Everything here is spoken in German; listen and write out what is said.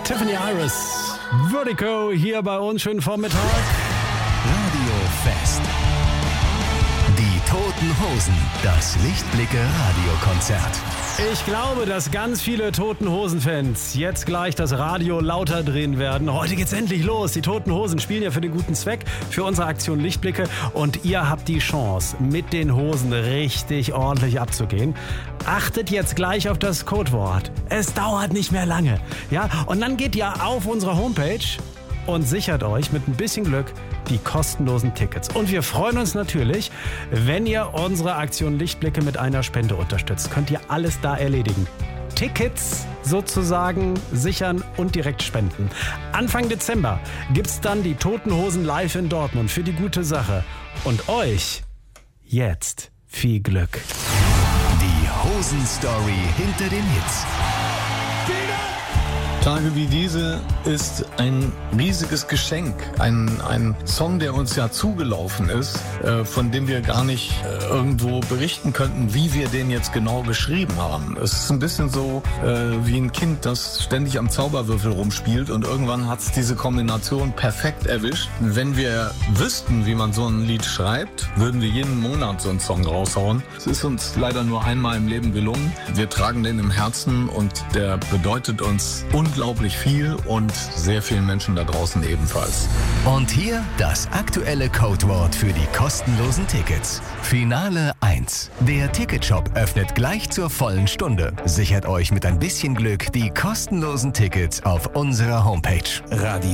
Tiffany Iris, Vertigo hier bei uns. Schönen Vormittag. Radio Fest. Die Toten Hosen, das Lichtblicke-Radiokonzert. Ich glaube, dass ganz viele Toten Hosen-Fans jetzt gleich das Radio lauter drehen werden. Heute geht's endlich los. Die Toten Hosen spielen ja für den guten Zweck, für unsere Aktion Lichtblicke. Und ihr habt die Chance, mit den Hosen richtig ordentlich abzugehen. Achtet jetzt gleich auf das Codewort. Es dauert nicht mehr lange. Ja, und dann geht ihr auf unsere Homepage und sichert euch mit ein bisschen Glück die kostenlosen Tickets. Und wir freuen uns natürlich, wenn ihr unsere Aktion Lichtblicke mit einer Spende unterstützt. Könnt ihr alles da erledigen. Tickets sozusagen sichern und direkt spenden. Anfang Dezember gibt's dann die Toten Hosen live in Dortmund für die gute Sache. Und euch jetzt viel Glück. Die Hosen-Story hinter den Hits. Tage wie diese ist ein riesiges Geschenk. Ein Song, der uns ja zugelaufen ist, von dem wir gar nicht irgendwo berichten könnten, wie wir den jetzt genau geschrieben haben. Es ist ein bisschen so wie ein Kind, das ständig am Zauberwürfel rumspielt und irgendwann hat es diese Kombination perfekt erwischt. Wenn wir wüssten, wie man so ein Lied schreibt, würden wir jeden Monat so einen Song raushauen. Es ist uns leider nur einmal im Leben gelungen. Wir tragen den im Herzen und der bedeutet uns unglaublich viel und sehr vielen Menschen da draußen ebenfalls. Und hier das aktuelle Codewort für die kostenlosen Tickets. Finale 1. Der Ticketshop öffnet gleich zur vollen Stunde. Sichert euch mit ein bisschen Glück die kostenlosen Tickets auf unserer Homepage. Radio